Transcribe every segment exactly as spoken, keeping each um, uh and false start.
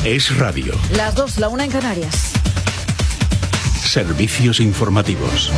Es Radio. Las dos, la una en Canarias. Servicios informativos.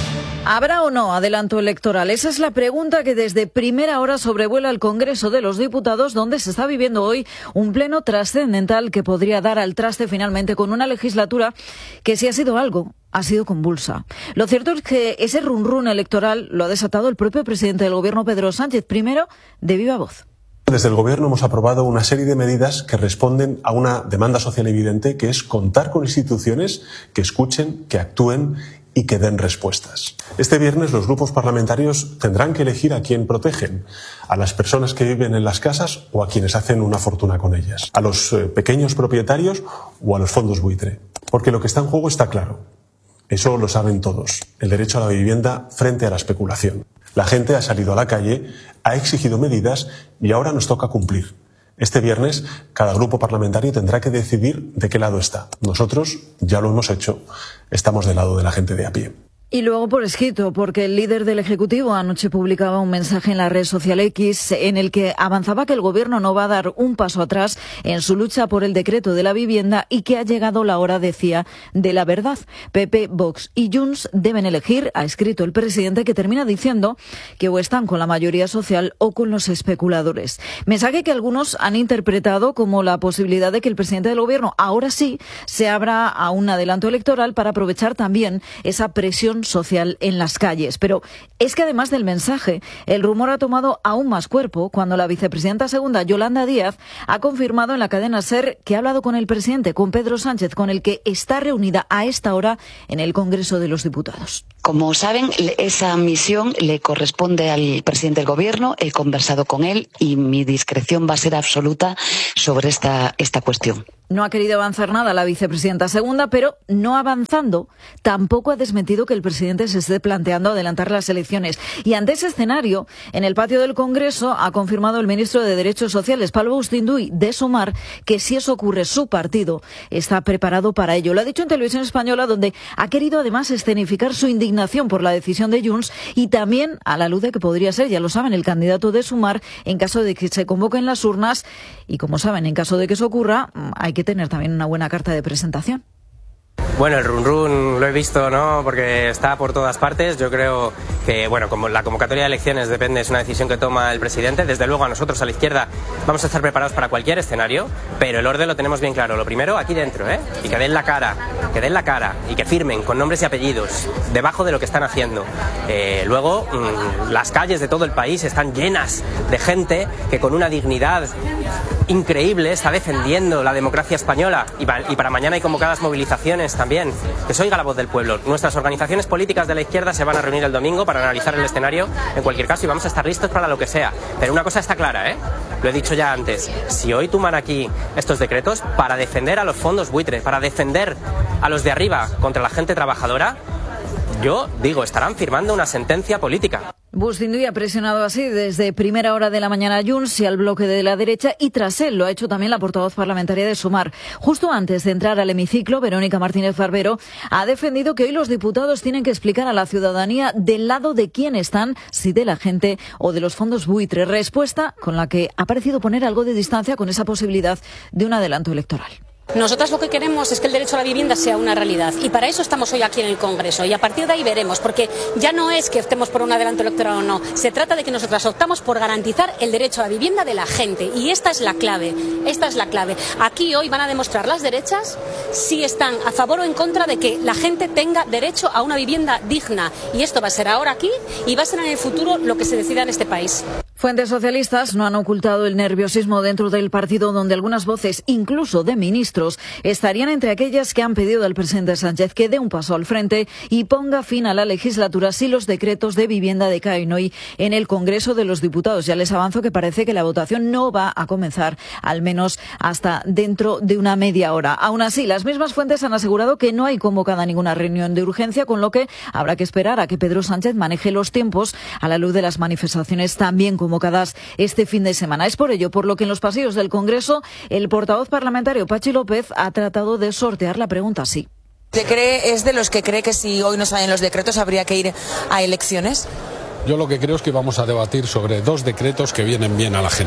¿Habrá o no adelanto electoral? Esa es la pregunta que desde primera hora sobrevuela el Congreso de los Diputados, donde se está viviendo hoy un pleno trascendental que podría dar al traste finalmente con una legislatura que, si ha sido algo, ha sido convulsa. Lo cierto es que ese run run electoral lo ha desatado el propio presidente del Gobierno, Pedro Sánchez, primero de viva voz. Desde el Gobierno hemos aprobado una serie de medidas que responden a una demanda social evidente, que es contar con instituciones que escuchen, que actúen y que den respuestas. Este viernes los grupos parlamentarios tendrán que elegir a quién protegen, a las personas que viven en las casas o a quienes hacen una fortuna con ellas, a los eh, pequeños propietarios o a los fondos buitre. Porque lo que está en juego está claro. Eso lo saben todos. El derecho a la vivienda frente a la especulación. La gente ha salido a la calle, ha exigido medidas y ahora nos toca cumplir. Este viernes cada grupo parlamentario tendrá que decidir de qué lado está. Nosotros ya lo hemos hecho. Estamos del lado de la gente de a pie. Y luego por escrito, porque el líder del Ejecutivo anoche publicaba un mensaje en la red social X en el que avanzaba que el Gobierno no va a dar un paso atrás en su lucha por el decreto de la vivienda y que ha llegado la hora, decía, de la verdad. P P, Vox y Junts deben elegir, ha escrito el presidente, que termina diciendo que o están con la mayoría social o con los especuladores. Mensaje que algunos han interpretado como la posibilidad de que el presidente del Gobierno ahora sí se abra a un adelanto electoral para aprovechar también esa presión social en las calles. Pero es que además del mensaje, el rumor ha tomado aún más cuerpo cuando la vicepresidenta segunda, Yolanda Díaz, ha confirmado en la cadena SER que ha hablado con el presidente, con Pedro Sánchez, con el que está reunida a esta hora en el Congreso de los Diputados. Como saben, esa misión le corresponde al presidente del Gobierno. He conversado con él y mi discreción va a ser absoluta sobre esta, esta cuestión. No ha querido avanzar nada la vicepresidenta segunda, pero no avanzando, tampoco ha desmentido que el presidente se esté planteando adelantar las elecciones. Y ante ese escenario, en el patio del Congreso ha confirmado el ministro de Derechos Sociales, Pablo Bustinduy, de Sumar, que si eso ocurre, su partido está preparado para ello. Lo ha dicho en Televisión Española, donde ha querido además escenificar su indignación por la decisión de Junts y también a la luz de que podría ser, ya lo saben, el candidato de Sumar en caso de que se convoquen las urnas. Y como saben, en caso de que eso ocurra, hay que tener también una buena carta de presentación. Bueno, el run run lo he visto, ¿no? Porque está por todas partes. Yo creo que, bueno, como la convocatoria de elecciones depende, es una decisión que toma el presidente. Desde luego a nosotros, a la izquierda, vamos a estar preparados para cualquier escenario, pero el orden lo tenemos bien claro. Lo primero, aquí dentro, ¿eh? Y que den la cara, que den la cara y que firmen con nombres y apellidos debajo de lo que están haciendo. Eh, luego, mmm, las calles de todo el país están llenas de gente que con una dignidad increíble está defendiendo la democracia española y para, y para mañana hay convocadas movilizaciones también. Que se oiga la voz del pueblo. Nuestras organizaciones políticas de la izquierda se van a reunir el domingo para analizar el escenario en cualquier caso y vamos a estar listos para lo que sea. Pero una cosa está clara, ¿eh? Lo he dicho ya antes. Si hoy toman aquí estos decretos para defender a los fondos buitres, para defender a los de arriba contra la gente trabajadora, yo digo, estarán firmando una sentencia política. Bustinduy ha presionado así desde primera hora de la mañana a Junts y al bloque de la derecha, y tras él lo ha hecho también la portavoz parlamentaria de Sumar. Justo antes de entrar al hemiciclo, Verónica Martínez Barbero ha defendido que hoy los diputados tienen que explicar a la ciudadanía del lado de quién están, si de la gente o de los fondos buitre. Respuesta con la que ha parecido poner algo de distancia con esa posibilidad de un adelanto electoral. Nosotras lo que queremos es que el derecho a la vivienda sea una realidad y para eso estamos hoy aquí en el Congreso y a partir de ahí veremos, porque ya no es que optemos por un adelanto electoral o no, se trata de que nosotras optamos por garantizar el derecho a la vivienda de la gente y esta es la clave, esta es la clave. Aquí hoy van a demostrar las derechas si están a favor o en contra de que la gente tenga derecho a una vivienda digna y esto va a ser ahora aquí y va a ser en el futuro lo que se decida en este país. Fuentes socialistas no han ocultado el nerviosismo dentro del partido, donde algunas voces, incluso de ministros, estarían entre aquellas que han pedido al presidente Sánchez que dé un paso al frente y ponga fin a la legislatura si los decretos de vivienda decaen hoy en el Congreso de los Diputados. Ya les avanzo que parece que la votación no va a comenzar, al menos hasta dentro de una media hora. Aún así, las mismas fuentes han asegurado que no hay convocada ninguna reunión de urgencia, con lo que habrá que esperar a que Pedro Sánchez maneje los tiempos a la luz de las manifestaciones también convocadas este fin de semana. Es por ello por lo que en los pasillos del Congreso el portavoz parlamentario Pachi López ha tratado de sortear la pregunta así. ¿Usted cree, es de los que cree que si hoy no salen los decretos habría que ir a elecciones? Yo lo que creo es que vamos a debatir sobre dos decretos que vienen bien a la gente.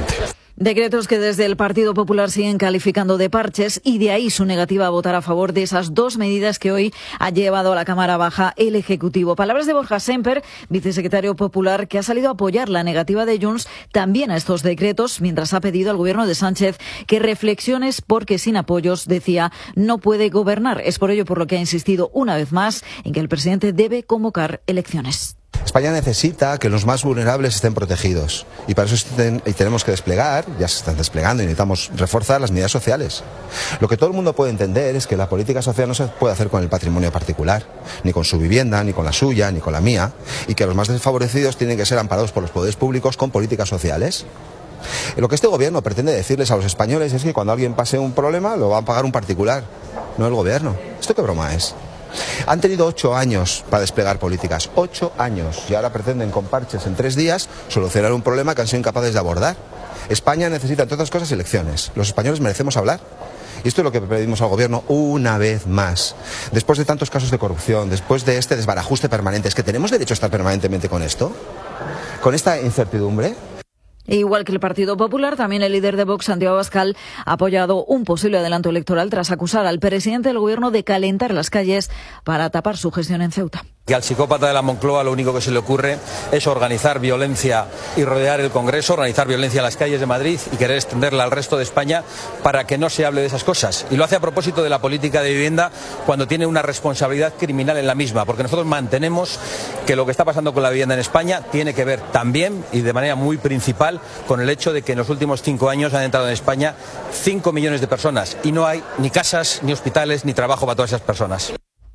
Decretos que desde el Partido Popular siguen calificando de parches y de ahí su negativa a votar a favor de esas dos medidas que hoy ha llevado a la Cámara Baja el Ejecutivo. Palabras de Borja Semper, vicesecretario popular, que ha salido a apoyar la negativa de Junts también a estos decretos, mientras ha pedido al gobierno de Sánchez que reflexiones porque sin apoyos, decía, no puede gobernar. Es por ello por lo que ha insistido una vez más en que el presidente debe convocar elecciones. España necesita que los más vulnerables estén protegidos y para eso tenemos que desplegar, ya se están desplegando y necesitamos reforzar las medidas sociales. Lo que todo el mundo puede entender es que la política social no se puede hacer con el patrimonio particular, ni con su vivienda, ni con la suya, ni con la mía, y que los más desfavorecidos tienen que ser amparados por los poderes públicos con políticas sociales. Lo que este gobierno pretende decirles a los españoles es que cuando alguien pase un problema lo va a pagar un particular, no el gobierno. ¿Esto qué broma es? Han tenido ocho años para desplegar políticas, ocho años, y ahora pretenden con parches en tres días solucionar un problema que han sido incapaces de abordar. España necesita, entre otras cosas, elecciones. Los españoles merecemos hablar. Y esto es lo que pedimos al gobierno una vez más. Después de tantos casos de corrupción, después de este desbarajuste permanente, ¿es que tenemos derecho a estar permanentemente con esto? ¿Con esta incertidumbre? E igual que el Partido Popular, también el líder de Vox, Santiago Abascal, ha apoyado un posible adelanto electoral tras acusar al presidente del gobierno de calentar las calles para tapar su gestión en Ceuta. Que al psicópata de la Moncloa lo único que se le ocurre es organizar violencia y rodear el Congreso, organizar violencia en las calles de Madrid y querer extenderla al resto de España para que no se hable de esas cosas. Y lo hace a propósito de la política de vivienda cuando tiene una responsabilidad criminal en la misma, porque nosotros mantenemos que lo que está pasando con la vivienda en España tiene que ver también y de manera muy principal con el hecho de que en los últimos cinco años han entrado en España cinco millones de personas y no hay ni casas, ni hospitales, ni trabajo para todas esas personas.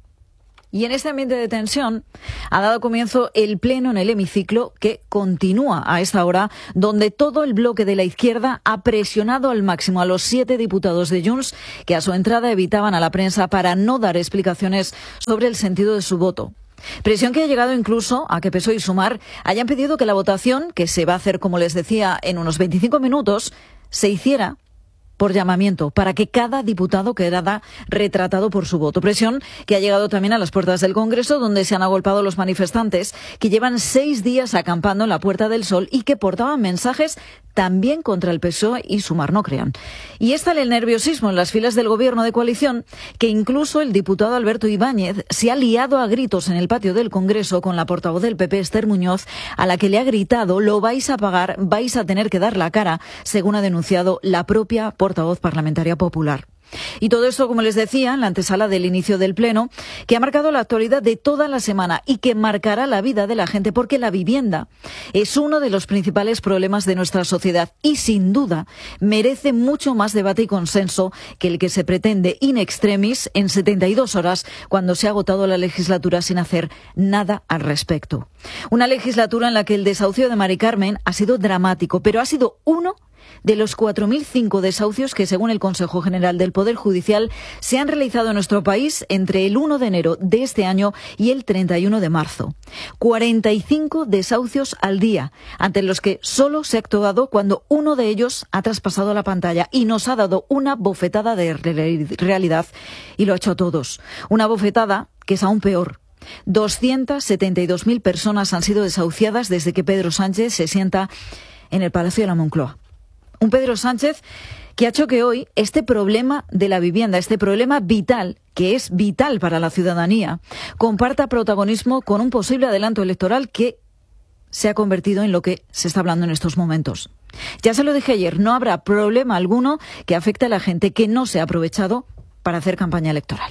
Y en este ambiente de tensión ha dado comienzo el pleno en el hemiciclo que continúa a esta hora, donde todo el bloque de la izquierda ha presionado al máximo a los siete diputados de Junts que a su entrada evitaban a la prensa para no dar explicaciones sobre el sentido de su voto. Presión que ha llegado incluso a que P S O E y Sumar hayan pedido que la votación, que se va a hacer, como les decía, en unos veinticinco minutos, se hiciera por llamamiento, para que cada diputado quedara retratado por su voto. Presión que ha llegado también a las puertas del Congreso, donde se han agolpado los manifestantes que llevan seis días acampando en la Puerta del Sol y que portaban mensajes también contra el P S O E y Sumar, no crean. Y está el nerviosismo en las filas del gobierno de coalición, que incluso el diputado Alberto Ibáñez se ha liado a gritos en el patio del Congreso con la portavoz del P P, Esther Muñoz, a la que le ha gritado: lo vais a pagar, vais a tener que dar la cara, según ha denunciado la propia portavoz parlamentaria popular. Y todo esto, como les decía, en la antesala del inicio del Pleno, que ha marcado la actualidad de toda la semana y que marcará la vida de la gente, porque la vivienda es uno de los principales problemas de nuestra sociedad y, sin duda, merece mucho más debate y consenso que el que se pretende in extremis en setenta y dos horas, cuando se ha agotado la legislatura sin hacer nada al respecto. Una legislatura en la que el desahucio de Mari Carmen ha sido dramático, pero ha sido uno de los cuatro mil cinco desahucios que, según el Consejo General del Poder Judicial, se han realizado en nuestro país entre el uno de enero de este año y el treinta y uno de marzo. cuarenta y cinco desahucios al día, ante los que solo se ha actuado cuando uno de ellos ha traspasado la pantalla y nos ha dado una bofetada de realidad, y lo ha hecho a todos. Una bofetada que es aún peor. doscientas setenta y dos mil personas han sido desahuciadas desde que Pedro Sánchez se sienta en el Palacio de la Moncloa. Un Pedro Sánchez que ha hecho que hoy este problema de la vivienda, este problema vital, que es vital para la ciudadanía, comparta protagonismo con un posible adelanto electoral que se ha convertido en lo que se está hablando en estos momentos. Ya se lo dije ayer, no habrá problema alguno que afecte a la gente que no se ha aprovechado para hacer campaña electoral.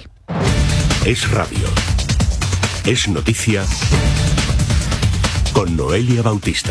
Es radio. Es noticia con Noelia Bautista.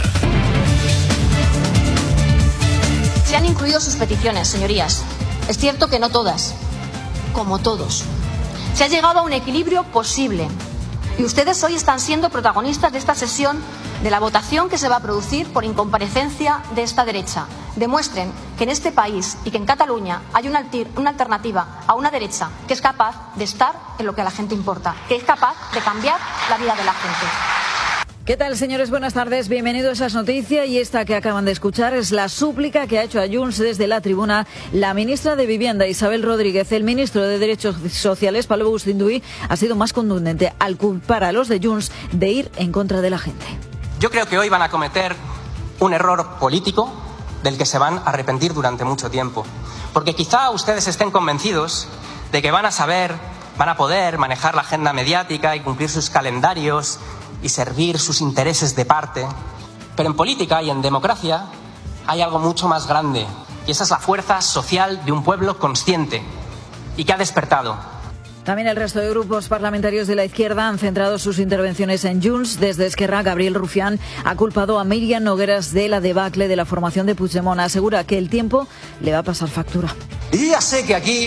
Se han incluido sus peticiones, señorías. Es cierto que no todas, como todos. Se ha llegado a un equilibrio posible. Y ustedes hoy están siendo protagonistas de esta sesión, de la votación que se va a producir por incomparecencia de esta derecha. Demuestren que en este país y que en Cataluña hay una, una alternativa a una derecha que es capaz de estar en lo que a la gente importa, que es capaz de cambiar la vida de la gente. ¿Qué tal, señores? Buenas tardes. Bienvenidos a Esas Noticias. Y esta que acaban de escuchar es la súplica que ha hecho a Junts desde la tribuna la ministra de Vivienda, Isabel Rodríguez. El ministro de Derechos Sociales, Pablo Bustinduy, ha sido más contundente al culpar a los de Junts de ir en contra de la gente. Yo creo que hoy van a cometer un error político del que se van a arrepentir durante mucho tiempo. Porque quizá ustedes estén convencidos de que van a saber, van a poder manejar la agenda mediática y cumplir sus calendarios y servir sus intereses de parte. Pero en política y en democracia hay algo mucho más grande, y esa es la fuerza social de un pueblo consciente y que ha despertado. También el resto de grupos parlamentarios de la izquierda han centrado sus intervenciones en Junts. Desde Esquerra, Gabriel Rufián ha culpado a Míriam Nogueras de la debacle de la formación de Puigdemont. Asegura que el tiempo le va a pasar factura. Y ya sé que aquí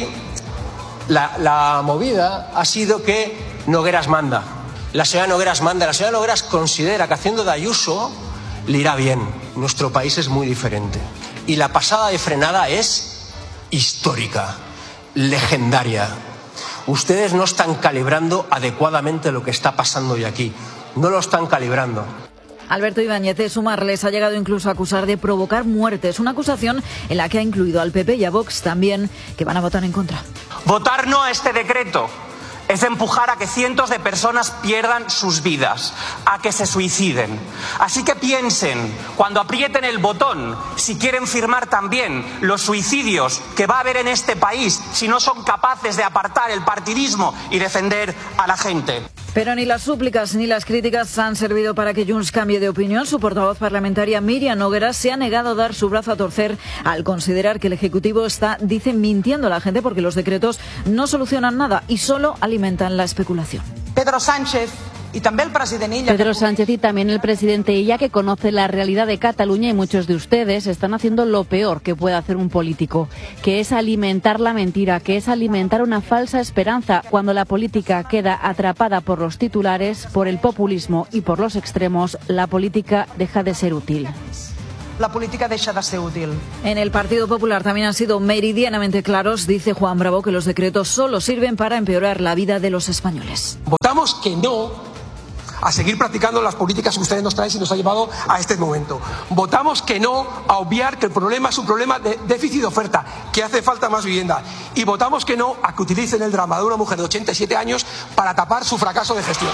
la, la movida ha sido que Nogueras manda. La señora Nogueras manda. La señora Nogueras considera que haciendo de Ayuso le irá bien. Nuestro país es muy diferente. Y la pasada de frenada es histórica, legendaria. Ustedes no están calibrando adecuadamente lo que está pasando hoy aquí. No lo están calibrando. Alberto Ibáñez de Sumar les ha llegado incluso a acusar de provocar muertes, una acusación en la que ha incluido al P P y a Vox también, que van a votar en contra. Votar no a este decreto es empujar a que cientos de personas pierdan sus vidas, a que se suiciden. Así que piensen, cuando aprieten el botón, si quieren firmar también los suicidios que va a haber en este país si no son capaces de apartar el partidismo y defender a la gente. Pero ni las súplicas ni las críticas han servido para que Junts cambie de opinión. Su portavoz parlamentaria, Míriam Nogueras, se ha negado a dar su brazo a torcer al considerar que el Ejecutivo está, dice, mintiendo a la gente porque los decretos no solucionan nada y solo alimentan la especulación. Pedro Sánchez y también el presidente Illa. Pedro Sánchez y también el presidente Illa, que conoce la realidad de Cataluña, y muchos de ustedes están haciendo lo peor que puede hacer un político, que es alimentar la mentira, que es alimentar una falsa esperanza. Cuando la política queda atrapada por los titulares, por el populismo y por los extremos, la política deja de ser útil. La política deja de ser útil. En el Partido Popular también han sido meridianamente claros. Dice Juan Bravo que los decretos solo sirven para empeorar la vida de los españoles. Votamos que no a seguir practicando las políticas que ustedes nos traen y nos ha llevado a este momento. Votamos que no a obviar que el problema es un problema de déficit de oferta, que hace falta más vivienda. Y votamos que no a que utilicen el drama de una mujer de ochenta y siete años para tapar su fracaso de gestión.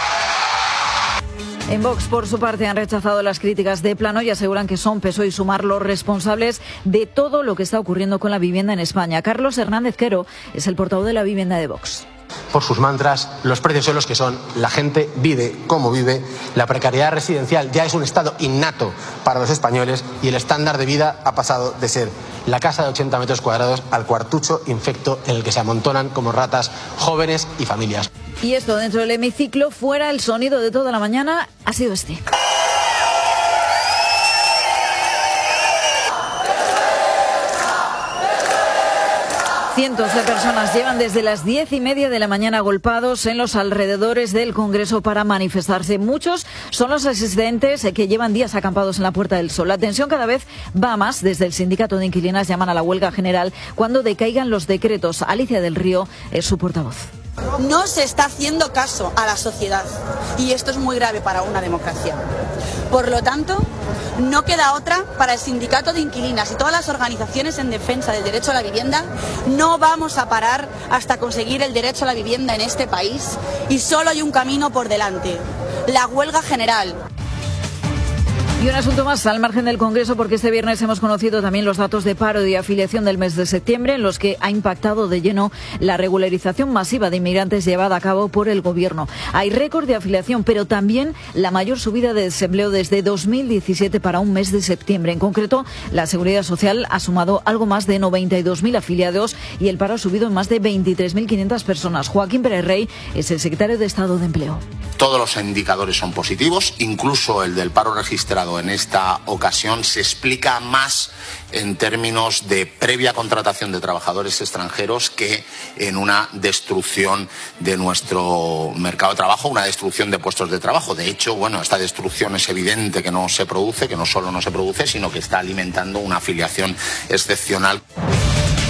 En Vox, por su parte, han rechazado las críticas de plano y aseguran que son P S O E y Sumar los responsables de todo lo que está ocurriendo con la vivienda en España. Carlos Hernández Quero es el portavoz de la vivienda de Vox. Por sus mantras, los precios son los que son, la gente vive como vive, la precariedad residencial ya es un estado innato para los españoles y el estándar de vida ha pasado de ser la casa de ochenta metros cuadrados al cuartucho infecto en el que se amontonan como ratas jóvenes y familias. Y esto dentro del hemiciclo, fuera, el sonido de toda la mañana ha sido este. Cientos de personas llevan desde las diez y media de la mañana agolpados en los alrededores del Congreso para manifestarse. Muchos son los asistentes que llevan días acampados en la Puerta del Sol. La tensión cada vez va más. Desde el sindicato de inquilinas llaman a la huelga general cuando decaigan los decretos. Alicia del Río es su portavoz. No se está haciendo caso a la sociedad y esto es muy grave para una democracia. Por lo tanto, no queda otra para el sindicato de inquilinas y todas las organizaciones en defensa del derecho a la vivienda. No vamos a parar hasta conseguir el derecho a la vivienda en este país y solo hay un camino por delante, la huelga general. Y un asunto más al margen del Congreso, porque este viernes hemos conocido también los datos de paro y afiliación del mes de septiembre, en los que ha impactado de lleno la regularización masiva de inmigrantes llevada a cabo por el Gobierno. Hay récord de afiliación, pero también la mayor subida de desempleo desde dos mil diecisiete para un mes de septiembre. En concreto, la Seguridad Social ha sumado algo más de noventa y dos mil afiliados y el paro ha subido en más de veintitrés mil quinientas personas. Joaquín Pérez Rey es el secretario de Estado de Empleo. Todos los indicadores son positivos, incluso el del paro registrado en esta ocasión se explica más en términos de previa contratación de trabajadores extranjeros que en una destrucción de nuestro mercado de trabajo, una destrucción de puestos de trabajo. De hecho, bueno, esta destrucción es evidente que no se produce, que no solo no se produce, sino que está alimentando una afiliación excepcional.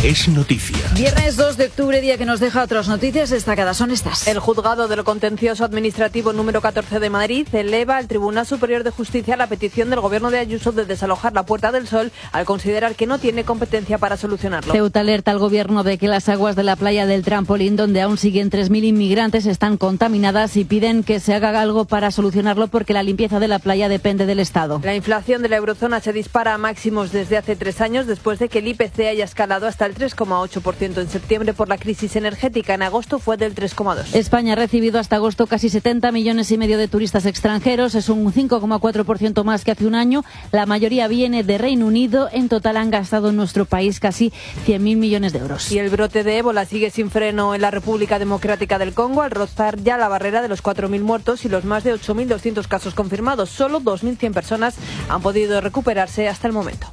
Es noticia. Viernes dos de octubre, día que nos deja otras noticias destacadas. Son estas. El juzgado de lo contencioso administrativo número catorce de Madrid eleva al Tribunal Superior de Justicia la petición del gobierno de Ayuso de desalojar la Puerta del Sol al considerar que no tiene competencia para solucionarlo. Ceuta alerta al gobierno de que las aguas de la playa del Trampolín, donde aún siguen tres mil inmigrantes, están contaminadas y piden que se haga algo para solucionarlo porque la limpieza de la playa depende del Estado. La inflación de la eurozona se dispara a máximos desde hace tres años después de que el I P C haya escalado hasta el tres coma ocho por ciento en septiembre por la crisis energética. En agosto fue del tres coma dos por ciento. España ha recibido hasta agosto casi setenta millones y medio de turistas extranjeros. Es un cinco coma cuatro por ciento más que hace un año. La mayoría viene de Reino Unido. En total han gastado en nuestro país casi cien mil millones de euros. Y el brote de ébola sigue sin freno en la República Democrática del Congo al rozar ya la barrera de los cuatro mil muertos y los más de ocho mil doscientos casos confirmados. Solo dos mil cien personas han podido recuperarse hasta el momento.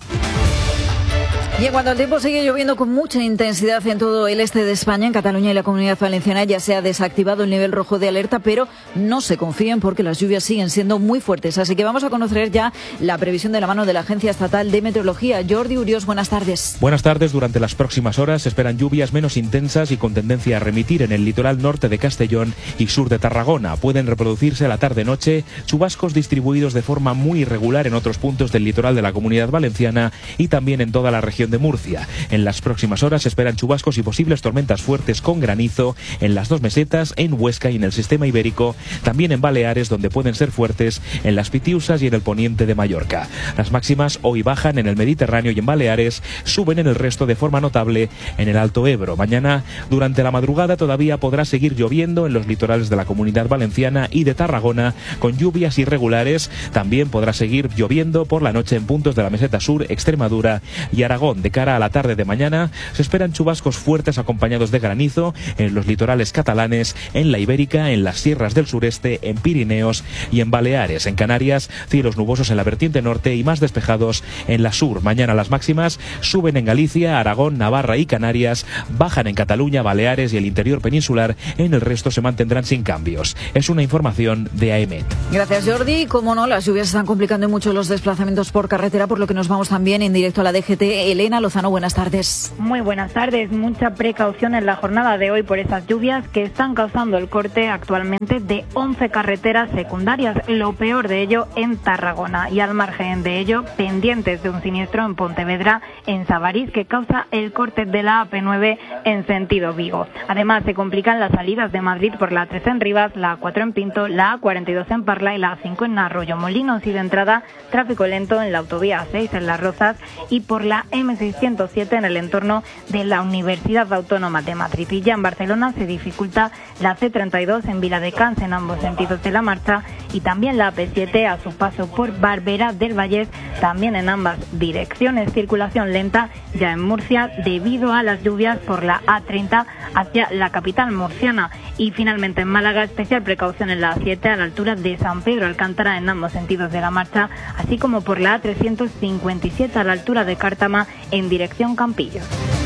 Y en cuanto al tiempo, sigue lloviendo con mucha intensidad en todo el este de España. En Cataluña y la Comunidad Valenciana ya se ha desactivado el nivel rojo de alerta, pero no se confíen porque las lluvias siguen siendo muy fuertes. Así que vamos a conocer ya la previsión de la mano de la Agencia Estatal de Meteorología. Jordi Uriós, buenas tardes. Buenas tardes. Durante las próximas horas se esperan lluvias menos intensas y con tendencia a remitir en el litoral norte de Castellón y sur de Tarragona. Pueden reproducirse a la tarde-noche chubascos distribuidos de forma muy irregular en otros puntos del litoral de la Comunidad Valenciana y también en toda la región de Murcia. En las próximas horas se esperan chubascos y posibles tormentas fuertes con granizo en las dos mesetas, en Huesca y en el sistema ibérico, también en Baleares, donde pueden ser fuertes en las Pitiusas y en el poniente de Mallorca. Las máximas hoy bajan en el Mediterráneo y en Baleares, suben en el resto de forma notable en el Alto Ebro. Mañana, durante la madrugada, todavía podrá seguir lloviendo en los litorales de la Comunidad Valenciana y de Tarragona, con lluvias irregulares. También podrá seguir lloviendo por la noche en puntos de la meseta sur, Extremadura y Aragón. De cara a la tarde de mañana se esperan chubascos fuertes acompañados de granizo en los litorales catalanes, en la Ibérica, en las sierras del sureste, en Pirineos y en Baleares. En Canarias, cielos nubosos en la vertiente norte y más despejados en la sur. Mañana las máximas suben en Galicia, Aragón, Navarra y Canarias, bajan en Cataluña, Baleares y el interior peninsular. En el resto se mantendrán sin cambios. Es una información de A E M E T. Gracias, Jordi. Como no, las lluvias están complicando mucho los desplazamientos por carretera, por lo que nos vamos también en directo a la D G T. Elena Lozano, buenas tardes. Muy buenas tardes. Mucha precaución en la jornada de hoy por esas lluvias que están causando el corte actualmente de once carreteras secundarias. Lo peor de ello en Tarragona y al margen de ello, pendientes de un siniestro en Pontevedra, en Sabarís, que causa el corte de la A P nueve en sentido Vigo. Además, se complican las salidas de Madrid por la A tres en Rivas, la A cuatro en Pinto, la A cuarenta y dos en Parla y la A cinco en Arroyomolinos, y de entrada tráfico lento en la autovía A seis en Las Rozas y por la eme seiscientos siete en el entorno de la Universidad Autónoma de Madrid. Y ya en Barcelona se dificulta la ce treinta y dos en Viladecans en ambos sentidos de la marcha y también la A P siete a su paso por Barberá del Vallés, también en ambas direcciones. Circulación lenta ya en Murcia debido a las lluvias por la A treinta hacia la capital murciana. Y finalmente en Málaga, especial precaución en la A siete a la altura de San Pedro Alcántara en ambos sentidos de la marcha, así como por la A trescientos cincuenta y siete a la altura de Cártama en dirección Campillo.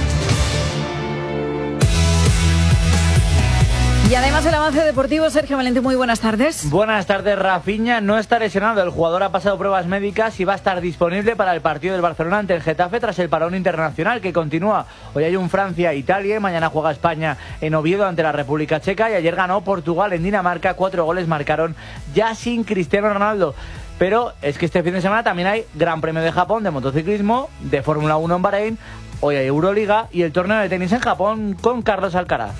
Y además el avance deportivo, Sergio Valente, muy buenas tardes. Buenas tardes. Rafinha no está lesionado, el jugador ha pasado pruebas médicas y va a estar disponible para el partido del Barcelona ante el Getafe tras el parón internacional que continúa. Hoy hay un Francia-Italia, mañana juega España en Oviedo ante la República Checa y ayer ganó Portugal en Dinamarca, cuatro goles marcaron ya sin Cristiano Ronaldo. Pero es que este fin de semana también hay Gran Premio de Japón de motociclismo, de Fórmula uno en Bahrein, hoy hay Euroliga y el torneo de tenis en Japón con Carlos Alcaraz.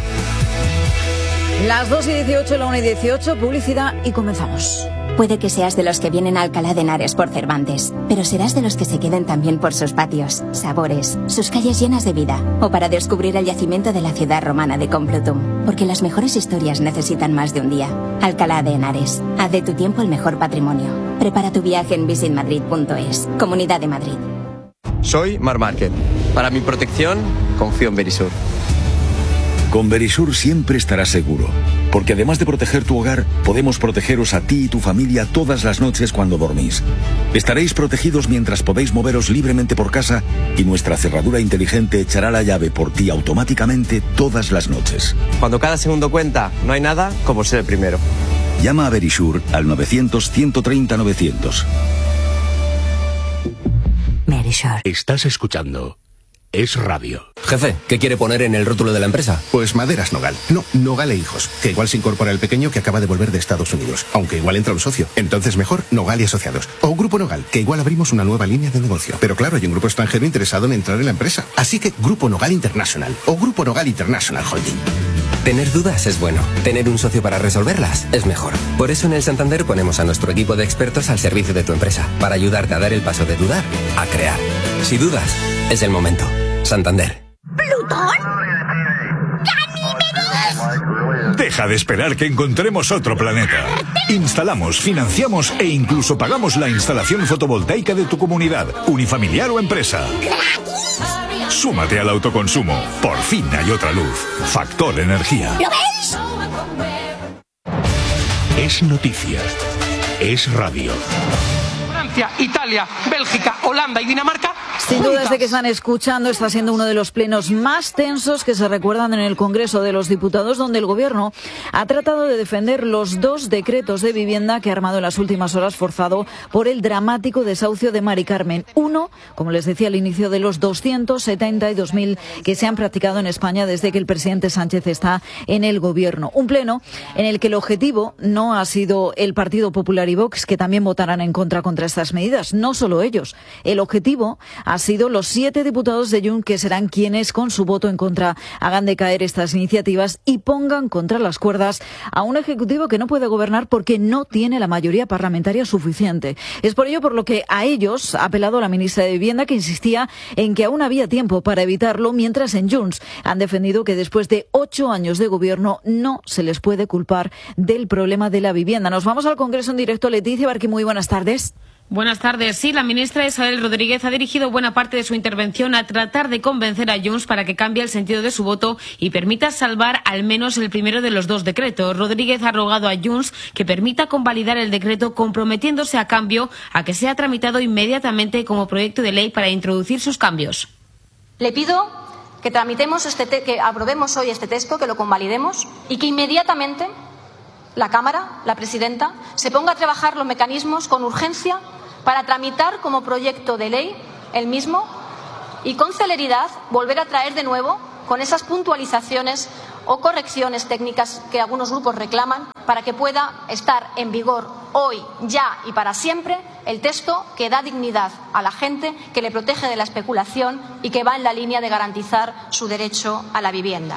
Las dos y dieciocho, la una y dieciocho, publicidad y comenzamos. Puede que seas de los que vienen a Alcalá de Henares por Cervantes, pero serás de los que se queden también por sus patios, sabores, sus calles llenas de vida, o para descubrir el yacimiento de la ciudad romana de Complutum, porque las mejores historias necesitan más de un día. Alcalá de Henares, haz de tu tiempo el mejor patrimonio. Prepara tu viaje en visit madrid punto es. Comunidad de Madrid. Soy Mar Márquez. Para mi protección, confío en Verisur. Con Verisur siempre estarás seguro, porque además de proteger tu hogar, podemos protegeros a ti y tu familia todas las noches cuando dormís. Estaréis protegidos mientras podéis moveros libremente por casa y nuestra cerradura inteligente echará la llave por ti automáticamente todas las noches. Cuando cada segundo cuenta, no hay nada como ser el primero. Llama a Verisur al novecientos, ciento treinta, novecientos. Estás escuchando es radio. Jefe, ¿qué quiere poner en el rótulo de la empresa? Pues Maderas Nogal. No, Nogal e Hijos. Que igual se incorpora el pequeño que acaba de volver de Estados Unidos. Aunque igual entra un socio. Entonces mejor Nogal y Asociados. O Grupo Nogal, que igual abrimos una nueva línea de negocio. Pero claro, hay un grupo extranjero interesado en entrar en la empresa. Así que Grupo Nogal International. O Grupo Nogal International Holding. Tener dudas es bueno. Tener un socio para resolverlas es mejor. Por eso en el Santander ponemos a nuestro equipo de expertos al servicio de tu empresa. Para ayudarte a dar el paso de dudar a crear. Si dudas, es el momento. Santander. ¿Plutón? ¡Ganímedes! Deja de esperar que encontremos otro planeta. Instalamos, financiamos e incluso pagamos la instalación fotovoltaica de tu comunidad, unifamiliar o empresa. Súmate al autoconsumo. Por fin hay otra luz. Factor Energía. ¿Lo veis? Es noticia. Es radio. Francia, Italia, Bélgica, Holanda y Dinamarca. Sin duda, desde que están escuchando, está siendo uno de los plenos más tensos que se recuerdan en el Congreso de los Diputados, donde el Gobierno ha tratado de defender los dos decretos de vivienda que ha armado en las últimas horas, forzado por el dramático desahucio de Mari Carmen. Uno, como les decía al inicio, de los doscientos setenta y dos mil que se han practicado en España desde que el presidente Sánchez está en el Gobierno. Un pleno en el que el objetivo no ha sido el Partido Popular y Vox, que también votarán en contra contra estas medidas. No solo ellos. El objetivo ha sido los siete diputados de Junts, que serán quienes con su voto en contra hagan decaer estas iniciativas y pongan contra las cuerdas a un Ejecutivo que no puede gobernar porque no tiene la mayoría parlamentaria suficiente. Es por ello por lo que a ellos ha apelado la ministra de Vivienda, que insistía en que aún había tiempo para evitarlo, mientras en Junts han defendido que después de ocho años de gobierno no se les puede culpar del problema de la vivienda. Nos vamos al Congreso en directo. Leticia Barqui, muy buenas tardes. Buenas tardes. Sí, la ministra Isabel Rodríguez ha dirigido buena parte de su intervención a tratar de convencer a Junts para que cambie el sentido de su voto y permita salvar al menos el primero de los dos decretos. Rodríguez ha rogado a Junts que permita convalidar el decreto, comprometiéndose a cambio a que sea tramitado inmediatamente como proyecto de ley para introducir sus cambios. Le pido que tramitemos este te- que aprobemos hoy este texto, que lo convalidemos y que inmediatamente la Cámara, la presidenta, se ponga a trabajar los mecanismos con urgencia para tramitar como proyecto de ley el mismo y con celeridad volver a traer de nuevo con esas puntualizaciones o correcciones técnicas que algunos grupos reclaman para que pueda estar en vigor hoy, ya y para siempre el texto que da dignidad a la gente, que le protege de la especulación y que va en la línea de garantizar su derecho a la vivienda.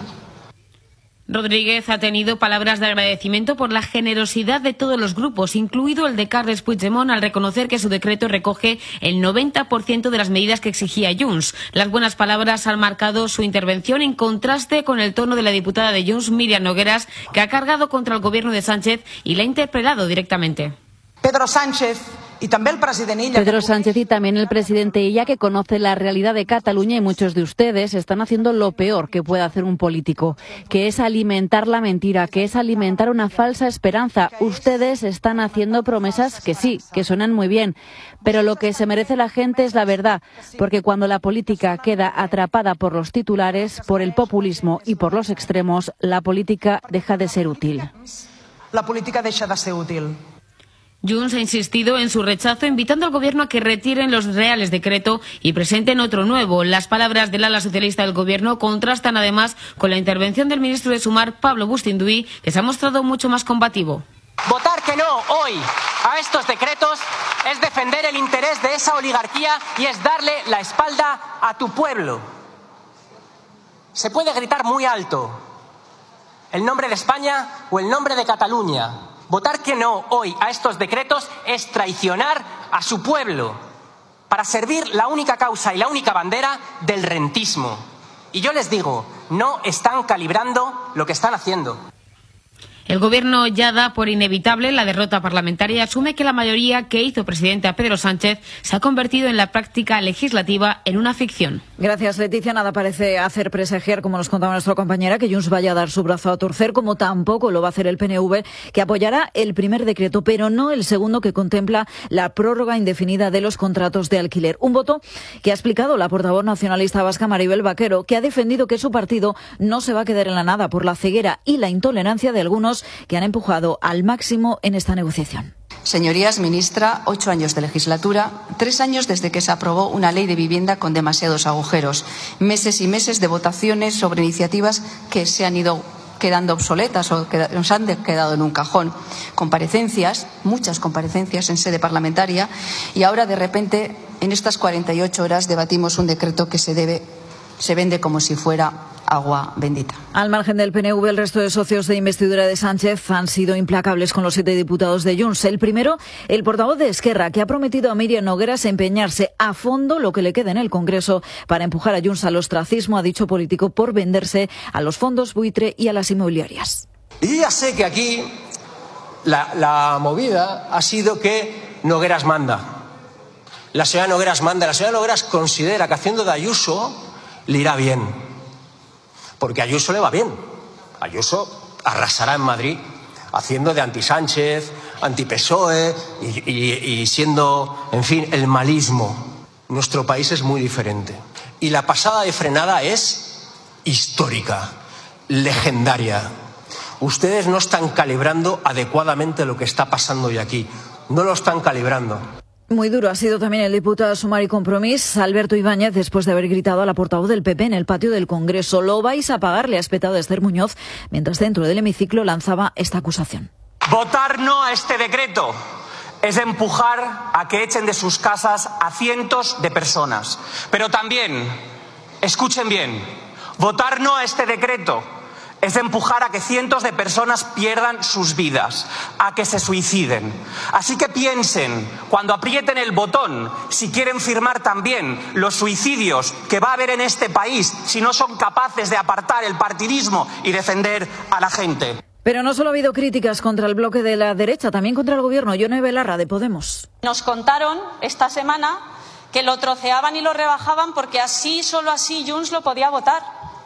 Rodríguez ha tenido palabras de agradecimiento por la generosidad de todos los grupos, incluido el de Carles Puigdemont, al reconocer que su decreto recoge el noventa por ciento de las medidas que exigía Junts. Las buenas palabras han marcado su intervención, en contraste con el tono de la diputada de Junts, Míriam Nogueras, que ha cargado contra el gobierno de Sánchez y la ha interpelado directamente. Pedro Sánchez y también el presidente Illa. Pedro Sánchez y también el presidente Illa, que conoce la realidad de Cataluña, y muchos de ustedes están haciendo lo peor que puede hacer un político, que es alimentar la mentira, que es alimentar una falsa esperanza. Ustedes están haciendo promesas que sí, que suenan muy bien, pero lo que se merece la gente es la verdad, porque cuando la política queda atrapada por los titulares, por el populismo y por los extremos, la política deja de ser útil. La política deja de ser útil. Junts ha insistido en su rechazo, invitando al Gobierno a que retiren los reales decreto y presenten otro nuevo. Las palabras del ala socialista del Gobierno contrastan además con la intervención del ministro de Sumar, Pablo Bustinduy, que se ha mostrado mucho más combativo. Votar que no hoy a estos decretos es defender el interés de esa oligarquía y es darle la espalda a tu pueblo. Se puede gritar muy alto el nombre de España o el nombre de Cataluña. Votar que no hoy a estos decretos es traicionar a su pueblo para servir la única causa y la única bandera del rentismo. Y yo les digo, no están calibrando lo que están haciendo. El Gobierno ya da por inevitable la derrota parlamentaria y asume que la mayoría que hizo presidente a Pedro Sánchez se ha convertido en la práctica legislativa en una ficción. Gracias, Leticia. Nada parece hacer presagiar, como nos contaba nuestra compañera, que Junts vaya a dar su brazo a torcer, como tampoco lo va a hacer el P N V, que apoyará el primer decreto, pero no el segundo, que contempla la prórroga indefinida de los contratos de alquiler. Un voto que ha explicado la portavoz nacionalista vasca Maribel Vaquero, que ha defendido que su partido no se va a quedar en la nada por la ceguera y la intolerancia de algunos que han empujado al máximo en esta negociación. Señorías, ministra, ocho años de legislatura, tres años desde que se aprobó una ley de vivienda con demasiados agujeros, meses y meses de votaciones sobre iniciativas que se han ido quedando obsoletas o que nos han quedado en un cajón, comparecencias, muchas comparecencias en sede parlamentaria, y ahora de repente en estas cuarenta y ocho horas debatimos un decreto que se debe, se vende como si fuera agua bendita. Al margen del P N V, el resto de socios de investidura de Sánchez han sido implacables con los siete diputados de Junts. El primero, el portavoz de Esquerra, que ha prometido a Míriam Nogueras empeñarse a fondo lo que le quede en el Congreso para empujar a Junts al ostracismo, a dicho político, por venderse a los fondos buitre y a las inmobiliarias. Y ya sé que aquí la, la movida ha sido que Nogueras manda. La señora Nogueras manda. La señora Nogueras considera que haciendo de Ayuso le irá bien. Porque a Ayuso le va bien. Ayuso arrasará en Madrid haciendo de anti-Sánchez, anti-P S O E y, y, y siendo, en fin, el malismo. Nuestro país es muy diferente. Y la pasada de frenada es histórica, legendaria. Ustedes no están calibrando adecuadamente lo que está pasando hoy aquí. No lo están calibrando. Muy duro ha sido también el diputado de Sumar y Compromís, Alberto Ibáñez, después de haber gritado a la portavoz del P P en el patio del Congreso. Lo vais a pagar, le ha espetado Esther Muñoz, mientras dentro del hemiciclo lanzaba esta acusación. Votar no a este decreto es empujar a que echen de sus casas a cientos de personas. Pero también, escuchen bien, votar no a este decreto es empujar a que cientos de personas pierdan sus vidas, a que se suiciden. Así que piensen, cuando aprieten el botón, si quieren firmar también los suicidios que va a haber en este país si no son capaces de apartar el partidismo y defender a la gente. Pero no solo ha habido críticas contra el bloque de la derecha, también contra el gobierno. Yone Belarra, de Podemos. Nos contaron esta semana que lo troceaban y lo rebajaban porque así, solo así, Junts lo podía votar.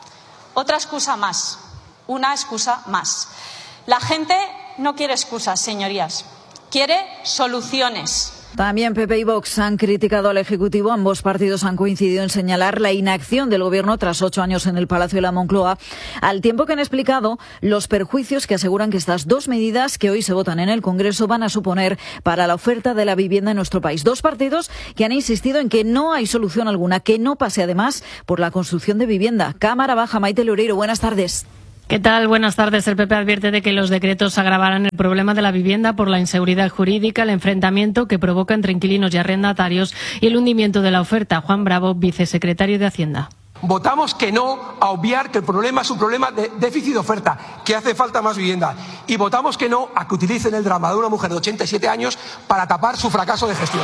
Otra excusa más. Una excusa más. La gente no quiere excusas, señorías. Quiere soluciones. También P P y Vox han criticado al Ejecutivo. Ambos partidos han coincidido en señalar la inacción del Gobierno tras ocho años en el Palacio de la Moncloa, al tiempo que han explicado los perjuicios que aseguran que estas dos medidas que hoy se votan en el Congreso van a suponer para la oferta de la vivienda en nuestro país. Dos partidos que han insistido en que no hay solución alguna, que no pase además por la construcción de vivienda. Cámara Baja, Maite Loureiro, buenas tardes. ¿Qué tal? Buenas tardes. El P P advierte de que los decretos agravarán el problema de la vivienda por la inseguridad jurídica, el enfrentamiento que provoca entre inquilinos y arrendatarios y el hundimiento de la oferta. Juan Bravo, vicesecretario de Hacienda. Votamos que no a obviar que el problema es un problema de déficit de oferta, que hace falta más vivienda. Y votamos que no a que utilicen el drama de una mujer de ochenta y siete años para tapar su fracaso de gestión.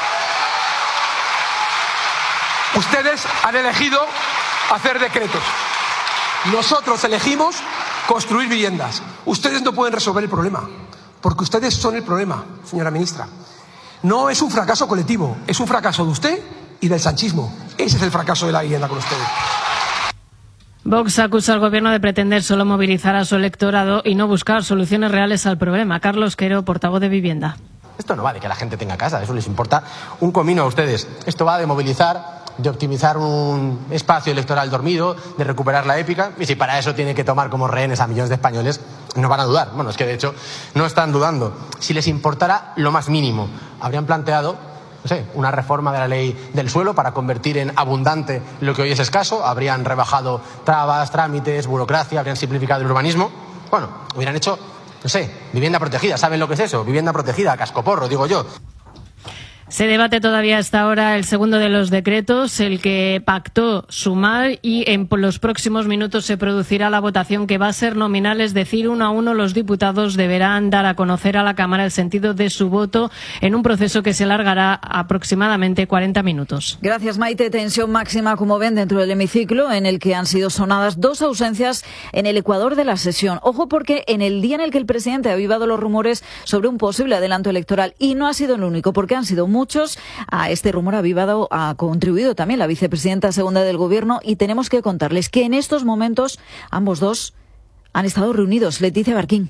Ustedes han elegido hacer decretos. Nosotros elegimos construir viviendas. Ustedes no pueden resolver el problema, porque ustedes son el problema, señora ministra. No es un fracaso colectivo, es un fracaso de usted y del sanchismo. Ese es el fracaso de la vivienda con ustedes. Vox acusa al Gobierno de pretender solo movilizar a su electorado y no buscar soluciones reales al problema. Carlos Quero, portavoz de Vivienda. Esto no va de que la gente tenga casa, eso les importa un comino a ustedes. Esto va de movilizar, de optimizar un espacio electoral dormido, de recuperar la épica, y si para eso tiene que tomar como rehenes a millones de españoles, no van a dudar. Bueno, es que de hecho no están dudando. Si les importara lo más mínimo, habrían planteado, no sé, una reforma de la ley del suelo para convertir en abundante lo que hoy es escaso, habrían rebajado trabas, trámites, burocracia, habrían simplificado el urbanismo. Bueno, hubieran hecho, no sé, vivienda protegida. ¿Saben lo que es eso? Vivienda protegida, cascoporro, digo yo. Se debate todavía hasta ahora el segundo de los decretos, el que pactó Sumar, y en los próximos minutos se producirá la votación, que va a ser nominal, es decir, uno a uno los diputados deberán dar a conocer a la Cámara el sentido de su voto en un proceso que se alargará aproximadamente cuarenta minutos. Gracias, Maite. Tensión máxima, como ven, dentro del hemiciclo, en el que han sido sonadas dos ausencias en el ecuador de la sesión. Ojo, porque en el día en el que el presidente ha avivado los rumores sobre un posible adelanto electoral, y no ha sido el único, porque han sido muchos, a este rumor avivado ha contribuido también la vicepresidenta segunda del Gobierno, y tenemos que contarles que en estos momentos ambos dos han estado reunidos. Leticia Barquín.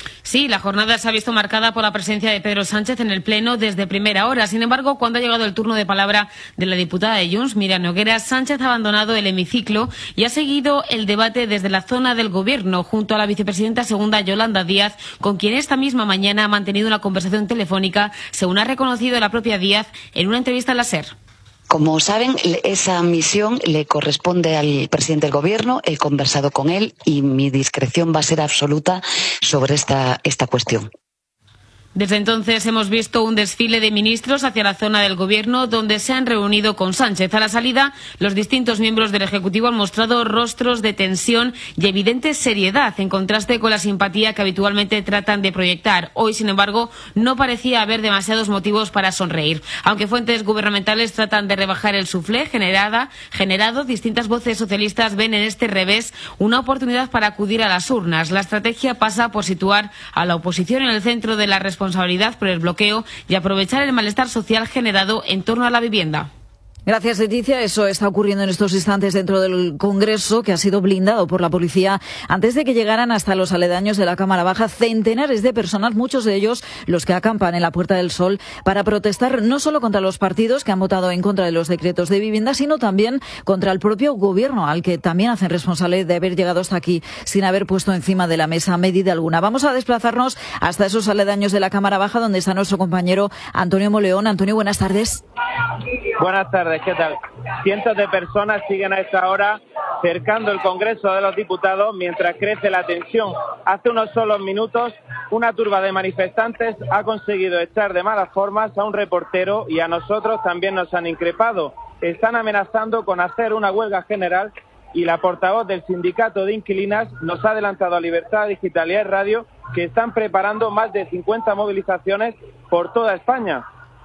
Sí, la jornada se ha visto marcada por la presencia de Pedro Sánchez en el Pleno desde primera hora. Sin embargo, cuando ha llegado el turno de palabra de la diputada de Junts, Miriam Nogueras, Sánchez ha abandonado el hemiciclo y ha seguido el debate desde la zona del Gobierno, junto a la vicepresidenta segunda Yolanda Díaz, con quien esta misma mañana ha mantenido una conversación telefónica, según ha reconocido la propia Díaz en una entrevista en la SER. Como saben, esa misión le corresponde al presidente del Gobierno. He conversado con él y mi discreción va a ser absoluta sobre esta, esta cuestión. Desde entonces hemos visto un desfile de ministros hacia la zona del Gobierno donde se han reunido con Sánchez. A la salida, los distintos miembros del Ejecutivo han mostrado rostros de tensión y evidente seriedad, en contraste con la simpatía que habitualmente tratan de proyectar. Hoy, sin embargo, no parecía haber demasiados motivos para sonreír. Aunque fuentes gubernamentales tratan de rebajar el suflé generada, generado, distintas voces socialistas ven en este revés una oportunidad para acudir a las urnas. La estrategia pasa por situar a la oposición en el centro de la responsabilidad responsabilidad por el bloqueo y aprovechar el malestar social generado en torno a la vivienda. Gracias, Leticia. Eso está ocurriendo en estos instantes dentro del Congreso, que ha sido blindado por la policía antes de que llegaran hasta los aledaños de la Cámara Baja centenares de personas, muchos de ellos los que acampan en la Puerta del Sol, para protestar no solo contra los partidos que han votado en contra de los decretos de vivienda, sino también contra el propio Gobierno, al que también hacen responsable de haber llegado hasta aquí sin haber puesto encima de la mesa medida alguna. Vamos a desplazarnos hasta esos aledaños de la Cámara Baja, donde está nuestro compañero Antonio Moleón. Antonio, buenas tardes. Buenas tardes, ¿qué tal? Cientos de personas siguen a esta hora cercando el Congreso de los Diputados mientras crece la tensión. Hace unos solos minutos, una turba de manifestantes ha conseguido echar de malas formas a un reportero y a nosotros también nos han increpado. Están amenazando con hacer una huelga general y la portavoz del sindicato de inquilinas nos ha adelantado a Libertad Digital y a Radio que están preparando más de cincuenta movilizaciones por toda España.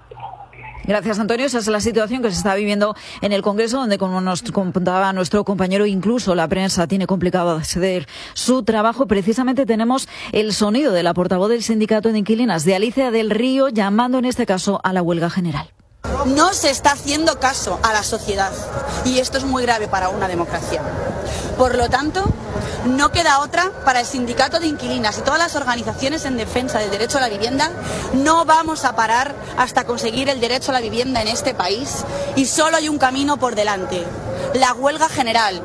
Gracias, Antonio. Esa es la situación que se está viviendo en el Congreso, donde, como nos contaba nuestro compañero, incluso la prensa tiene complicado acceder su trabajo. Precisamente tenemos el sonido de la portavoz del sindicato de inquilinas, de Alicia del Río, llamando en este caso a la huelga general. No se está haciendo caso a la sociedad y esto es muy grave para una democracia. Por lo tanto, no queda otra para el sindicato de inquilinas y todas las organizaciones en defensa del derecho a la vivienda. No vamos a parar hasta conseguir el derecho a la vivienda en este país y solo hay un camino por delante, la huelga general.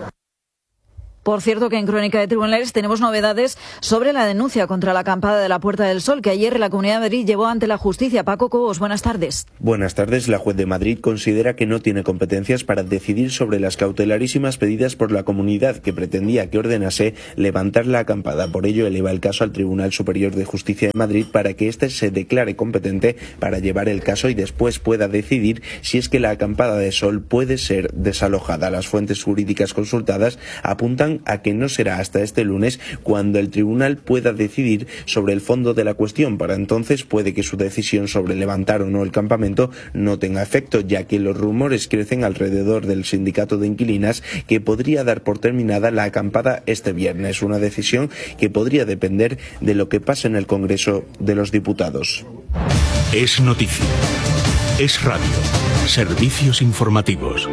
Por cierto, que en Crónica de Tribunales tenemos novedades sobre la denuncia contra la acampada de la Puerta del Sol, que ayer la Comunidad de Madrid llevó ante la justicia. Paco Cobos, buenas tardes. Buenas tardes. La juez de Madrid considera que no tiene competencias para decidir sobre las cautelarísimas pedidas por la comunidad, que pretendía que ordenase levantar la acampada. Por ello, eleva el caso al Tribunal Superior de Justicia de Madrid para que éste se declare competente para llevar el caso y después pueda decidir si es que la acampada de Sol puede ser desalojada. Las fuentes jurídicas consultadas apuntan a que no será hasta este lunes cuando el tribunal pueda decidir sobre el fondo de la cuestión. Para entonces puede que su decisión sobre levantar o no el campamento no tenga efecto, ya que los rumores crecen alrededor del sindicato de inquilinas que podría dar por terminada la acampada este viernes, una decisión que podría depender de lo que pase en el Congreso de los Diputados. Es noticia. Es radio. Servicios informativos.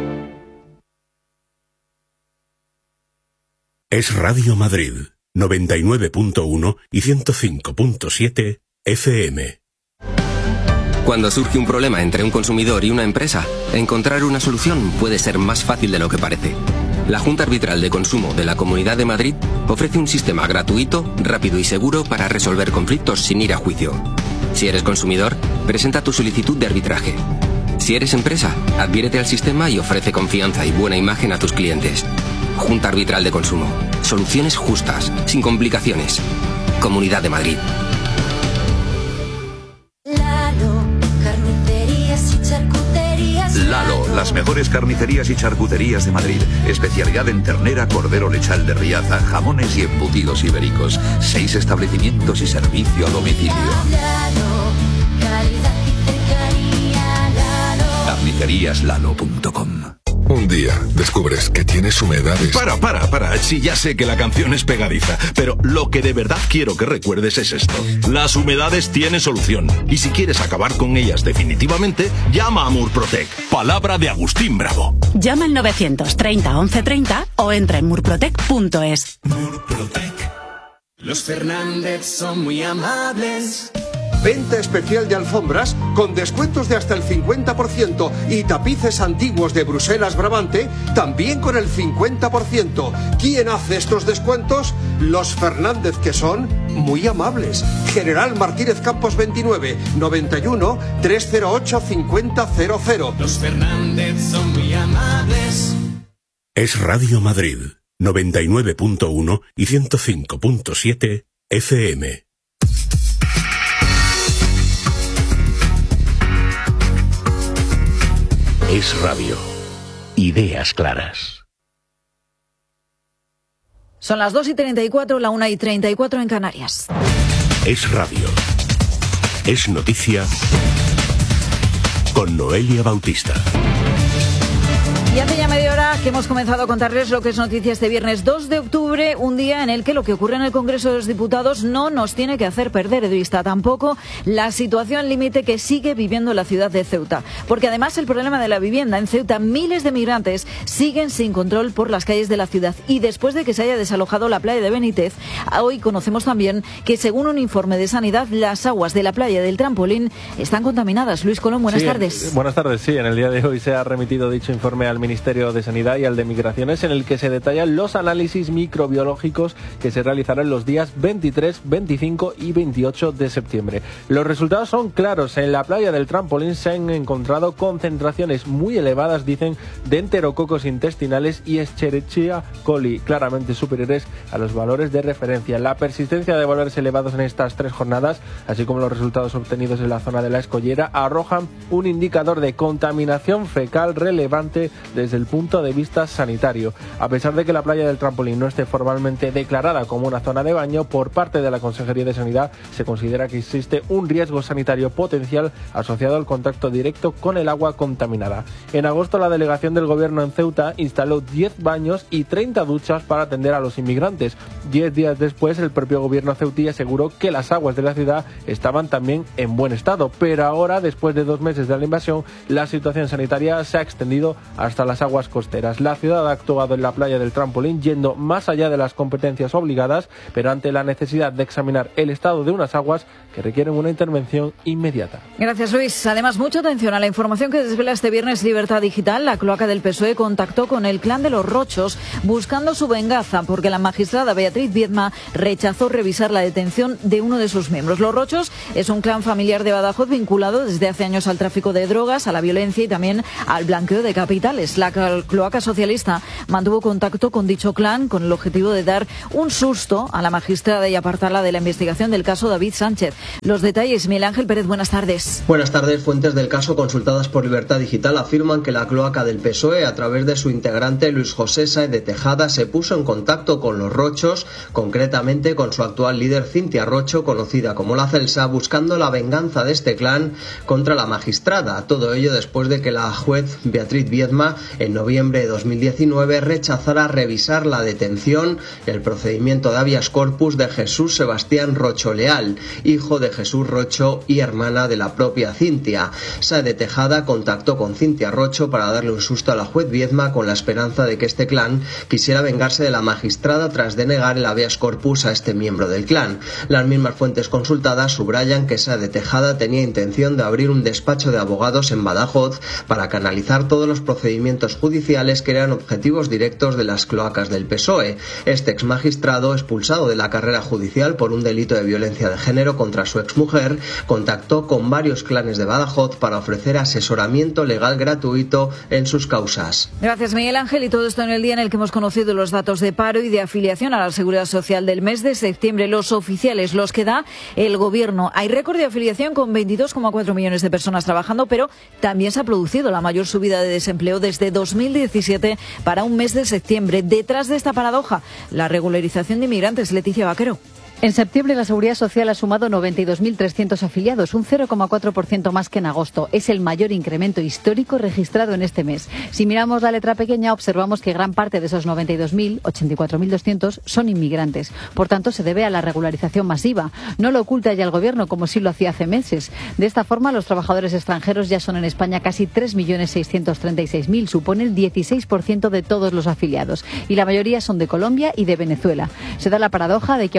Es Radio Madrid, noventa y nueve punto uno y ciento cinco punto siete F M. Cuando surge un problema entre un consumidor y una empresa, encontrar una solución puede ser más fácil de lo que parece. La Junta Arbitral de Consumo de la Comunidad de Madrid ofrece un sistema gratuito, rápido y seguro para resolver conflictos sin ir a juicio. Si eres consumidor, presenta tu solicitud de arbitraje. Si eres empresa, adhiérete al sistema y ofrece confianza y buena imagen a tus clientes. Junta Arbitral de Consumo. Soluciones justas, sin complicaciones. Comunidad de Madrid. Lalo, carnicerías y charcuterías. Lalo, las mejores carnicerías y charcuterías de Madrid. Especialidad en ternera, cordero lechal de Riaza, jamones y embutidos ibéricos. Seis establecimientos y servicio a domicilio. Lalo, calidad y cercanía. Lalo. carnicerías lalo punto com. Un día descubres que tienes humedades. Para, para, para. Sí, ya sé que la canción es pegadiza, pero lo que de verdad quiero que recuerdes es esto. Las humedades tienen solución. Y si quieres acabar con ellas definitivamente, llama a Murprotec. Palabra de Agustín Bravo. Llama al novecientos treinta once treinta o entra en murprotec punto es. Murprotec. Los Fernández son muy amables. Venta especial de alfombras con descuentos de hasta el cincuenta por ciento y tapices antiguos de Bruselas Brabante también con el cincuenta por ciento. ¿Quién hace estos descuentos? Los Fernández, que son muy amables. General Martínez Campos veintinueve, noventa y uno, trescientos ocho, cincuenta cero cero. Los Fernández son muy amables. Es Radio Madrid, noventa y nueve punto uno y ciento cinco punto siete F M. Es radio. Ideas claras. Son las dos y treinta y cuatro, la una y treinta y cuatro en Canarias. Es radio. Es noticia con Noelia Bautista. Y hace ya media hora que hemos comenzado a contarles lo que es noticia este viernes dos de octubre, un día en el que lo que ocurre en el Congreso de los Diputados no nos tiene que hacer perder de vista tampoco la situación límite que sigue viviendo la ciudad de Ceuta. Porque además el problema de la vivienda en Ceuta, miles de migrantes siguen sin control por las calles de la ciudad. Y después de que se haya desalojado la playa de Benítez, hoy conocemos también que según un informe de Sanidad, las aguas de la playa del Trampolín están contaminadas. Luis Colón, buenas sí, tardes. Buenas tardes, sí. En el día de hoy se ha remitido dicho informe al Ministerio de Sanidad y al de Migraciones, en el que se detallan los análisis microbiológicos que se realizarán los días veintitrés, veinticinco y veintiocho de septiembre. Los resultados son claros. En la playa del Trampolín se han encontrado concentraciones muy elevadas, dicen, de enterococos intestinales y Escherichia coli, claramente superiores a los valores de referencia. La persistencia de valores elevados en estas tres jornadas, así como los resultados obtenidos en la zona de la Escollera, arrojan un indicador de contaminación fecal relevante desde el punto de vista sanitario. A pesar de que la playa del Trampolín no esté formalmente declarada como una zona de baño, por parte de la Consejería de Sanidad se considera que existe un riesgo sanitario potencial asociado al contacto directo con el agua contaminada. En agosto, la delegación del Gobierno en Ceuta instaló diez baños y treinta duchas para atender a los inmigrantes. Diez días después, el propio Gobierno ceutí aseguró que las aguas de la ciudad estaban también en buen estado, pero ahora, después de dos meses de la invasión, la situación sanitaria se ha extendido hasta las aguas costeras. La ciudad ha actuado en la playa del Trampolín yendo más allá de las competencias obligadas, pero ante la necesidad de examinar el estado de unas aguas que requieren una intervención inmediata. Gracias, Luis. Además, mucha atención a la información que desvela este viernes Libertad Digital. La cloaca del P S O E contactó con el clan de los Rochos buscando su venganza porque la magistrada Beatriz Viedma rechazó revisar la detención de uno de sus miembros. Los Rochos es un clan familiar de Badajoz vinculado desde hace años al tráfico de drogas, a la violencia y también al blanqueo de capitales. La cloaca socialista mantuvo contacto con dicho clan con el objetivo de dar un susto a la magistrada y apartarla de la investigación del caso David Sánchez. Los detalles, Miguel Ángel Pérez, buenas tardes. Buenas tardes. Fuentes del caso consultadas por Libertad Digital afirman que la cloaca del P S O E, a través de su integrante Luis José Sáez de Tejada, se puso en contacto con los Rochos, concretamente con su actual líder Cintia Rocho, conocida como la Celsa, buscando la venganza de este clan contra la magistrada. Todo ello después de que la juez Beatriz Viedma, en noviembre de dos mil diecinueve, rechazara revisar la detención y el procedimiento de habeas corpus de Jesús Sebastián Rocho Leal, hijo de Jesús Rocho y hermana de la propia Cintia. Sáez de Tejada contactó con Cintia Rocho para darle un susto a la juez Viedma con la esperanza de que este clan quisiera vengarse de la magistrada tras denegar el habeas corpus a este miembro del clan. Las mismas fuentes consultadas subrayan que Sáez de Tejada tenía intención de abrir un despacho de abogados en Badajoz para canalizar todos los procedimientos judiciales que eran objetivos directos de las cloacas del P S O E. Este exmagistrado, expulsado de la carrera judicial por un delito de violencia de género contra su exmujer, contactó con varios clanes de Badajoz para ofrecer asesoramiento legal gratuito en sus causas. Gracias, Miguel Ángel. Y todo esto en el día en el que hemos conocido los datos de paro y de afiliación a la Seguridad Social del mes de septiembre, los oficiales, los que da el Gobierno. Hay récord de afiliación con veintidós coma cuatro millones de personas trabajando, pero también se ha producido la mayor subida de desempleo desde dos mil diecisiete para un mes de septiembre. Detrás de esta paradoja, la regularización de inmigrantes. Leticia Vaquero. En septiembre la Seguridad Social ha sumado noventa y dos mil trescientos afiliados, un cero coma cuatro por ciento más que en agosto. Es el mayor incremento histórico registrado en este mes. Si miramos la letra pequeña, observamos que gran parte de esos noventa y dos mil, ochenta y cuatro mil doscientos, son inmigrantes. Por tanto, se debe a la regularización masiva. No lo oculta ya el Gobierno, como sí lo hacía hace meses. De esta forma, los trabajadores extranjeros ya son en España casi tres millones seiscientos treinta y seis mil, supone el dieciséis por ciento de todos los afiliados. Y la mayoría son de Colombia y de Venezuela. Se da la paradoja de que, aunque el sistema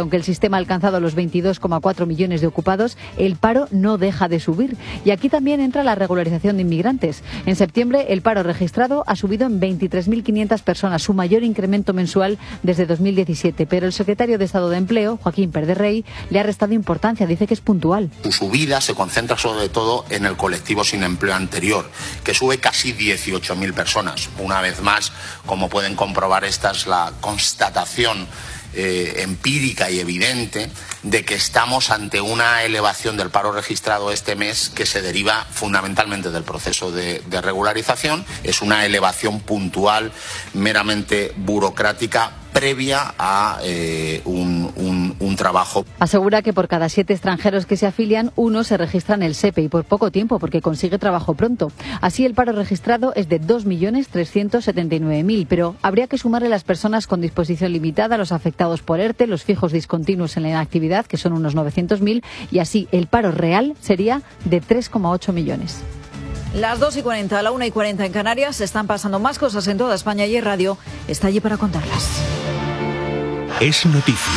sistema ha alcanzado los veintidós coma cuatro millones de ocupados, el paro no deja de subir. Y aquí también entra la regularización de inmigrantes. En septiembre, el paro registrado ha subido en veintitrés mil quinientas personas, su mayor incremento mensual desde dos mil diecisiete. Pero el secretario de Estado de Empleo, Joaquín Pérez de Rey, le ha restado importancia. Dice que es puntual. Su subida se concentra sobre todo en el colectivo sin empleo anterior, que sube casi dieciocho mil personas. Una vez más, como pueden comprobar, esta es la constatación eh, empírica y evidente de que estamos ante una elevación del paro registrado este mes que se deriva fundamentalmente del proceso de, de regularización. Es una elevación puntual, meramente burocrática, previa a eh, un, un, un trabajo. Asegura que por cada siete extranjeros que se afilian, uno se registra en el SEPE y por poco tiempo porque consigue trabajo pronto. Así el paro registrado es de dos millones trescientos setenta y nueve mil, pero habría que sumarle las personas con disposición limitada, los afectados por ERTE, los fijos discontinuos en la inactividad, que son unos novecientos mil, y así el paro real sería de tres coma ocho millones. Las dos y cuarenta, a la una y cuarenta en Canarias, se están pasando más cosas en toda España y Radio está allí para contarlas. Es noticia.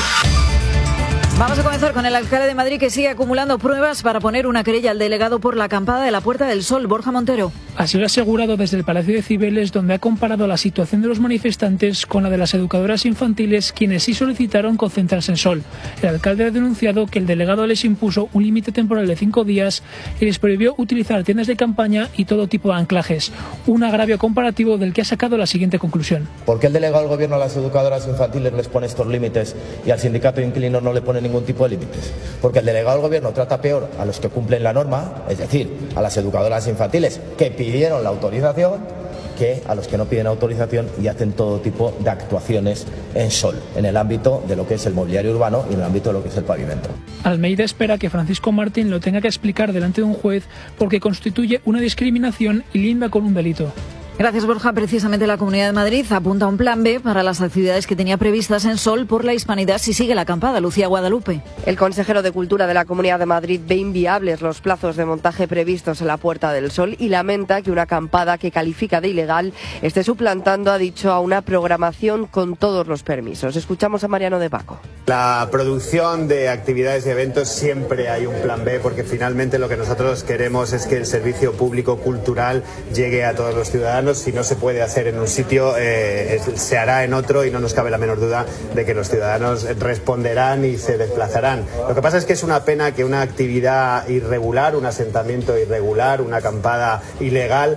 Vamos a comenzar con el alcalde de Madrid, que sigue acumulando pruebas para poner una querella al delegado por la acampada de la Puerta del Sol, Borja Montero. Así lo ha asegurado desde el Palacio de Cibeles, donde ha comparado la situación de los manifestantes con la de las educadoras infantiles, quienes sí solicitaron concentrarse en Sol. El alcalde ha denunciado que el delegado les impuso un límite temporal de cinco días y les prohibió utilizar tiendas de campaña y todo tipo de anclajes. Un agravio comparativo del que ha sacado la siguiente conclusión. ¿Por qué el delegado del gobierno a las educadoras infantiles les pone estos límites y al sindicato de inquilinos no le pone ningún tipo de límites? Porque el delegado del gobierno trata peor a los que cumplen la norma, es decir, a las educadoras infantiles que pidieron la autorización, que a los que no piden autorización y hacen todo tipo de actuaciones en Sol, en el ámbito de lo que es el mobiliario urbano y en el ámbito de lo que es el pavimento. Almeida espera que Francisco Martín lo tenga que explicar delante de un juez porque constituye una discriminación y linda con un delito. Gracias, Borja. Precisamente la Comunidad de Madrid apunta a un plan B para las actividades que tenía previstas en Sol por la Hispanidad si sigue la acampada. Lucía Guadalupe. El consejero de Cultura de la Comunidad de Madrid ve inviables los plazos de montaje previstos en la Puerta del Sol y lamenta que una acampada que califica de ilegal esté suplantando, ha dicho, a una programación con todos los permisos. Escuchamos a Mariano de Paco. La producción de actividades y eventos siempre hay un plan B, porque finalmente lo que nosotros queremos es que el servicio público cultural llegue a todos los ciudadanos. Si no se puede hacer en un sitio, eh, se hará en otro y no nos cabe la menor duda de que los ciudadanos responderán y se desplazarán. Lo que pasa es que es una pena que una actividad irregular, un asentamiento irregular, una acampada ilegal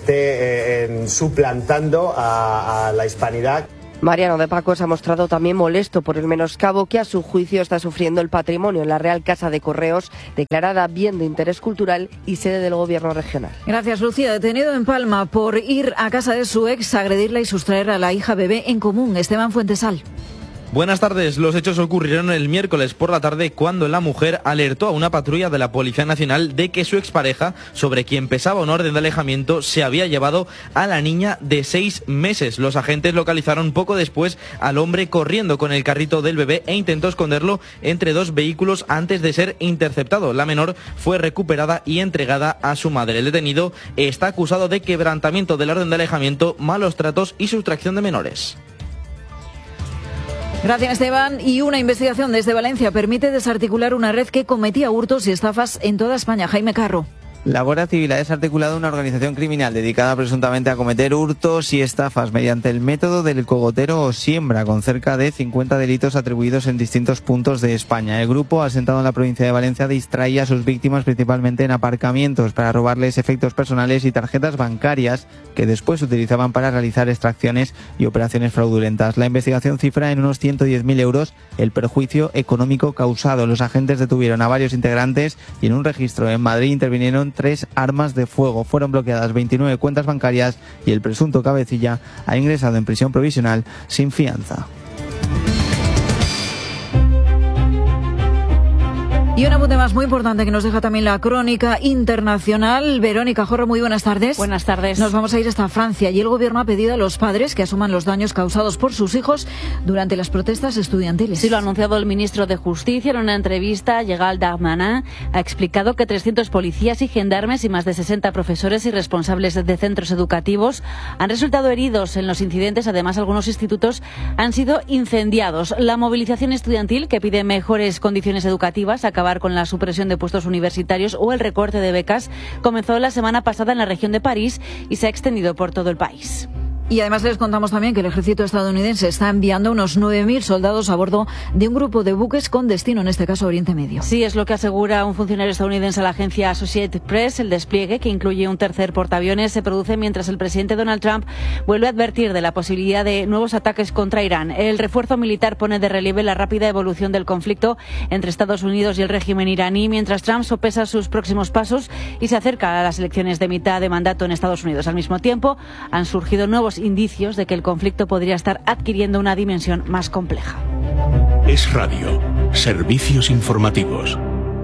esté eh, en, suplantando a, a la hispanidad. Mariano de Paco se ha mostrado también molesto por el menoscabo que a su juicio está sufriendo el patrimonio en la Real Casa de Correos, declarada bien de interés cultural y sede del Gobierno regional. Gracias, Lucía. Detenido en Palma por ir a casa de su ex, agredirla y sustraer a la hija bebé en común. Esteban Fuentesal. Buenas tardes. Los hechos ocurrieron el miércoles por la tarde cuando la mujer alertó a una patrulla de la Policía Nacional de que su expareja, sobre quien pesaba una orden de alejamiento, se había llevado a la niña de seis meses. Los agentes localizaron poco después al hombre corriendo con el carrito del bebé e intentó esconderlo entre dos vehículos antes de ser interceptado. La menor fue recuperada y entregada a su madre. El detenido está acusado de quebrantamiento de la orden de alejamiento, malos tratos y sustracción de menores. Gracias, Esteban. Y una investigación desde Valencia permite desarticular una red que cometía hurtos y estafas en toda España. Jaime Carro. La Guardia Civil ha desarticulado una organización criminal dedicada presuntamente a cometer hurtos y estafas mediante el método del cogotero o siembra, con cerca de cincuenta delitos atribuidos en distintos puntos de España. El grupo, asentado en la provincia de Valencia, distraía a sus víctimas principalmente en aparcamientos para robarles efectos personales y tarjetas bancarias que después utilizaban para realizar extracciones y operaciones fraudulentas. La investigación cifra en unos ciento diez mil euros el perjuicio económico causado. Los agentes detuvieron a varios integrantes y en un registro en Madrid intervinieron tres armas de fuego. Fueron bloqueadas veintinueve cuentas bancarias y el presunto cabecilla ha ingresado en prisión provisional sin fianza. Y un apunte más muy importante que nos deja también la crónica internacional. Verónica Jorro, muy buenas tardes. Buenas tardes. Nos vamos a ir hasta Francia y el gobierno ha pedido a los padres que asuman los daños causados por sus hijos durante las protestas estudiantiles. Sí, lo ha anunciado el ministro de Justicia en una entrevista. Gérald Darmanin ha explicado que trescientos policías y gendarmes y más de sesenta profesores y responsables de centros educativos han resultado heridos en los incidentes. Además, algunos institutos han sido incendiados. La movilización estudiantil, que pide mejores condiciones educativas, acabar con la supresión de puestos universitarios o el recorte de becas, comenzó la semana pasada en la región de París y se ha extendido por todo el país. Y además les contamos también que el ejército estadounidense está enviando unos nueve mil soldados a bordo de un grupo de buques con destino, en este caso, a Oriente Medio. Sí, es lo que asegura un funcionario estadounidense a la agencia Associated Press. El despliegue, que incluye un tercer portaaviones, se produce mientras el presidente Donald Trump vuelve a advertir de la posibilidad de nuevos ataques contra Irán. El refuerzo militar pone de relieve la rápida evolución del conflicto entre Estados Unidos y el régimen iraní, mientras Trump sopesa sus próximos pasos y se acerca a las elecciones de mitad de mandato en Estados Unidos. Al mismo tiempo, han surgido nuevos indicios de que el conflicto podría estar adquiriendo una dimensión más compleja. Es Radio. Servicios informativos.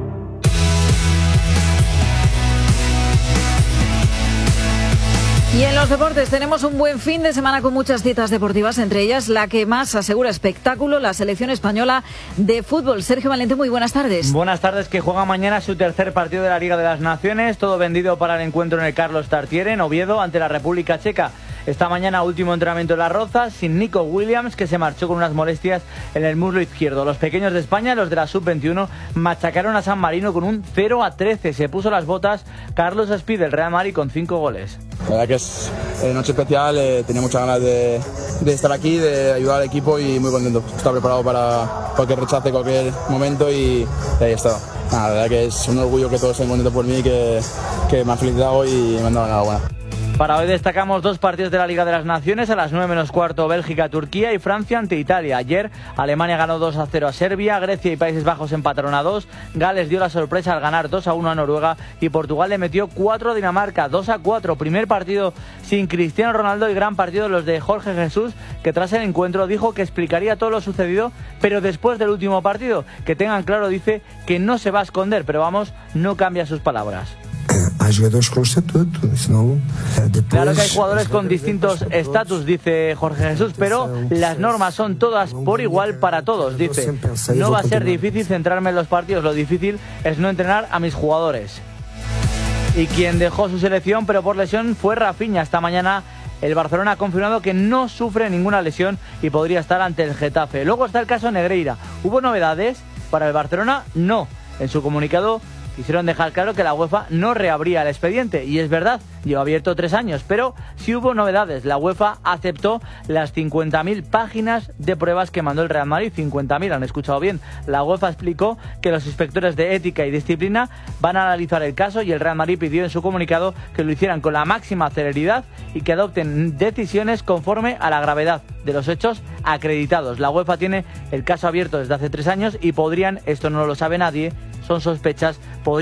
Y en los deportes tenemos un buen fin de semana con muchas citas deportivas, entre ellas la que más asegura espectáculo, la selección española de fútbol. Sergio Valente, muy buenas tardes. Buenas tardes, que juega mañana su tercer partido de la Liga de las Naciones, todo vendido para el encuentro en el Carlos Tartiere, en Oviedo, ante la República Checa. Esta mañana último entrenamiento en Las Rozas, sin Nico Williams, que se marchó con unas molestias en el muslo izquierdo. Los pequeños de España, los de la sub veintiuno, machacaron a San Marino con un cero a trece. Se puso las botas Carlos Espí del Real Madrid con cinco goles. La verdad que es eh, noche especial, eh, tenía muchas ganas de, de estar aquí, de ayudar al equipo y muy contento. Está preparado para cualquier rechace, cualquier momento y, y ahí está. Nada, la verdad que es un orgullo que todos estén contentos por mí, que, que me han felicitado y me han dado enhorabuena. Para hoy destacamos dos partidos de la Liga de las Naciones. A las nueve menos cuarto, Bélgica-Turquía y Francia ante Italia. Ayer Alemania ganó dos a cero a Serbia, Grecia y Países Bajos empataron a dos, Gales dio la sorpresa al ganar dos a uno a Noruega y Portugal le metió cuatro a Dinamarca, dos a cuatro. Primer partido sin Cristiano Ronaldo y gran partido los de Jorge Jesús, que tras el encuentro dijo que explicaría todo lo sucedido, pero después del último partido. Que tengan claro, dice, que no se va a esconder, pero vamos, no cambia sus palabras. Claro que hay jugadores con distintos estatus, dice Jorge Jesús, pero las normas son todas por igual para todos. Dice, no va a ser difícil centrarme en los partidos, lo difícil es no entrenar a mis jugadores. Y quien dejó su selección pero por lesión fue Rafinha. Esta mañana el Barcelona ha confirmado que no sufre ninguna lesión y podría estar ante el Getafe. Luego está el caso Negreira. ¿Hubo novedades? Para el Barcelona, no. En su comunicado quisieron dejar claro que la UEFA no reabría el expediente, y es verdad, lleva abierto tres años, pero sí hubo novedades. La UEFA aceptó las cincuenta mil páginas de pruebas que mandó el Real Madrid. cincuenta mil, han escuchado bien. La UEFA explicó que los inspectores de ética y disciplina van a analizar el caso y el Real Madrid pidió en su comunicado que lo hicieran con la máxima celeridad y que adopten decisiones conforme a la gravedad de los hechos acreditados. La UEFA tiene el caso abierto desde hace tres años y podrían, esto no lo sabe nadie, son sospechas, podrían